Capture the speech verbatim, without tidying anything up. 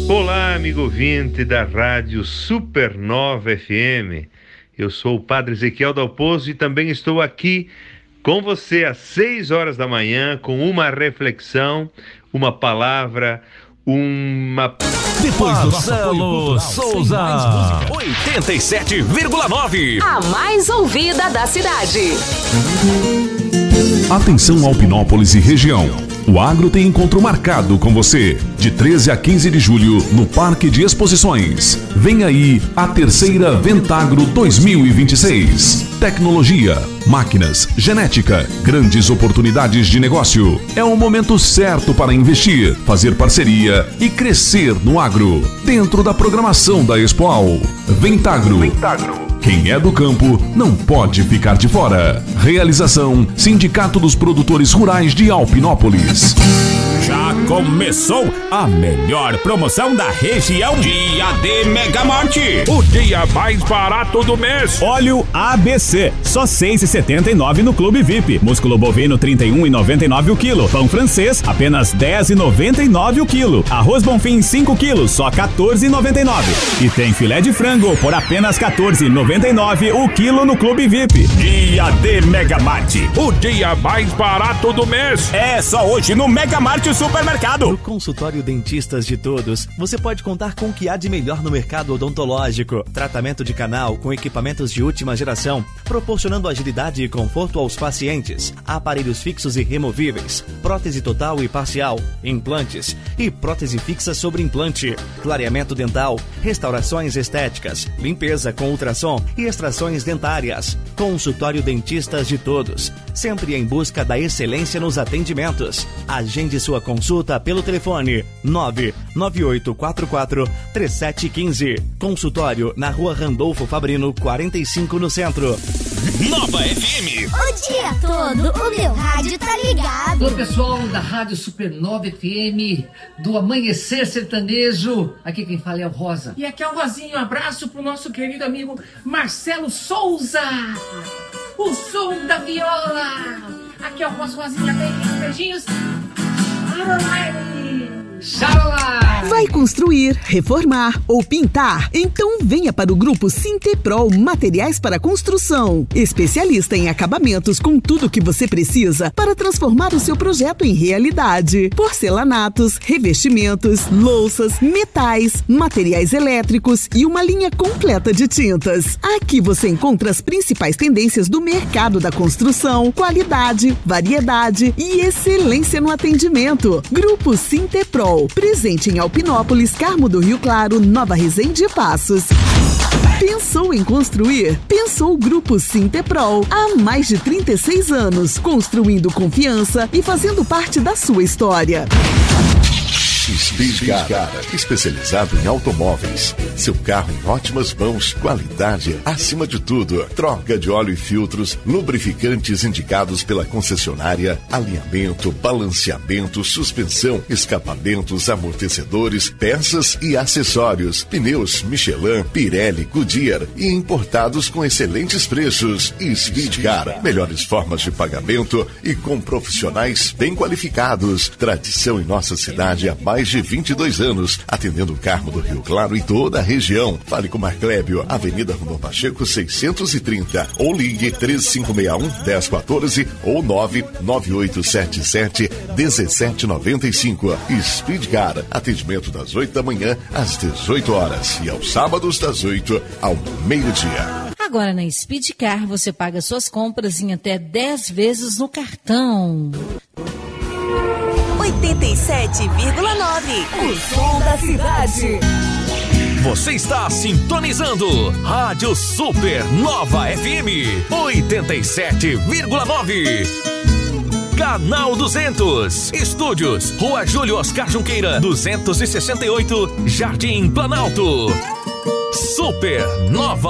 Olá, amigo ouvinte da Rádio Supernova F M. Eu sou o Padre Ezequiel Dalpozo e também estou aqui com você às seis horas da manhã com uma reflexão, uma palavra, uma... Depois do Marcelo Souza, oitenta e sete vírgula nove. A mais ouvida da cidade. Atenção Alpinópolis e região. O Agro tem encontro marcado com você, de treze a quinze de julho, no Parque de Exposições. Vem aí a terceira Ventagro dois mil e vinte e seis. Tecnologia, máquinas, genética, grandes oportunidades de negócio. É o momento certo para investir, fazer parceria e crescer no agro. Dentro da programação da Expoal. Ventagro. Ventagro. Quem é do campo não pode ficar de fora. Realização Sindicato dos Produtores Rurais de Alpinópolis. Já começou a melhor promoção da região. Dia de Megamart. O dia mais barato do mês. Óleo A B C, só seis reais e setenta e nove centavos no Clube V I P. Músculo bovino trinta e um reais e noventa e nove centavos o quilo. Pão francês, apenas dez reais e noventa e nove centavos o quilo. Arroz Bonfim cinco quilos, só quatorze reais e noventa e nove centavos. E tem filé de frango por apenas quatorze reais e noventa e nove centavos o quilo no Clube V I P. Dia de Megamart. O dia mais barato do mês. É só hoje no Megamart Supermercado. No consultório Dentistas de Todos, você pode contar com o que há de melhor no mercado odontológico. Tratamento de canal com equipamentos de última geração, proporcionando agilidade e conforto aos pacientes. Aparelhos fixos e removíveis, prótese total e parcial, implantes e prótese fixa sobre implante, clareamento dental, restaurações estéticas, limpeza com ultrassom e extrações dentárias. Consultório Dentistas de Todos, sempre em busca da excelência nos atendimentos. Agende sua consulta pelo telefone nove nove oito quatro quatro três sete um cinco. Consultório na Rua Randolfo Fabrino, quarenta e cinco, no centro. Nova F M. O dia todo o meu rádio tá ligado. Alô, pessoal da Rádio Supernova F M, do Amanhecer Sertanejo. Aqui quem fala é o Rosa. E aqui é o Rosinho. Um abraço pro nosso querido amigo Marcelo Souza, o som da viola. Aqui é o Rosa, Rosinha, beijinhos. Xarolá! Vai construir, reformar ou pintar? Então venha para o Grupo Sinteprol Materiais para Construção. Especialista em acabamentos com tudo o que você precisa para transformar o seu projeto em realidade. Porcelanatos, revestimentos, louças, metais, materiais elétricos e uma linha completa de tintas. Aqui você encontra as principais tendências do mercado da construção, qualidade, variedade e excelência no atendimento. Grupo Sinteprol. Presente em Alpinópolis, Carmo do Rio Claro, Nova Resende e Passos. Pensou em construir? Pensou o Grupo Sinteprol. Há mais de trinta e seis anos, construindo confiança e fazendo parte da sua história. Speed Car, especializado em automóveis. Seu carro em ótimas mãos, qualidade acima de tudo. Troca de óleo e filtros, lubrificantes indicados pela concessionária, alinhamento, balanceamento, suspensão, escapamentos, amortecedores, peças e acessórios. Pneus Michelin, Pirelli, Goodyear e importados com excelentes preços. Speed Car, melhores formas de pagamento e com profissionais bem qualificados. Tradição em nossa cidade há mais de vinte e dois anos, atendendo o Carmo do Rio Claro e toda a região. Fale com Marclébio, Avenida Rondon Pacheco seiscentos e trinta, ou ligue três cinco seis um, um zero um quatro ou nove nove oito sete sete um sete nove cinco. Speed Car, atendimento das oito da manhã às dezoito horas e aos sábados das oito ao meio-dia. Agora na Speed Car você paga suas compras em até dez vezes no cartão. oitenta e sete vírgula nove. O som da cidade. Você está sintonizando Rádio Supernova F M oitenta e sete vírgula nove. Canal duzentos. Estúdios, Rua Júlio Oscar Junqueira, duzentos e sessenta e oito, Jardim Planalto. Supernova.